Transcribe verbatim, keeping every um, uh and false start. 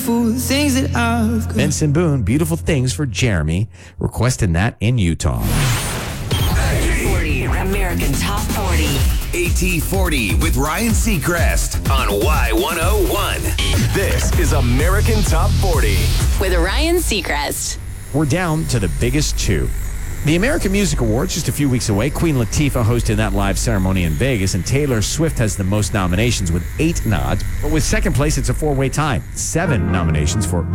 Things that I've got. Benson Boone, Beautiful Things for Jeremy, requesting that in Utah. forty, American Top forty. A T forty with Ryan Seacrest on Y one oh one. This is American Top forty. With Ryan Seacrest. We're down to the biggest two. The American Music Awards, just a few weeks away. Queen Latifah hosting that live ceremony in Vegas, and Taylor Swift has the most nominations with eight nods. But with second place, it's a four-way tie. Seven nominations for